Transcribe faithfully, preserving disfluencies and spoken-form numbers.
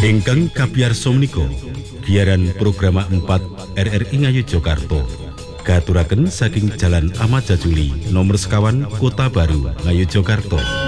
Ingkang kabiyarsa menika giaran program empat R R I Ngayogyakarta katuraken saking Jalan Ahmad Jajuli nomor sekawan Kota Baru Ngayogyakarta.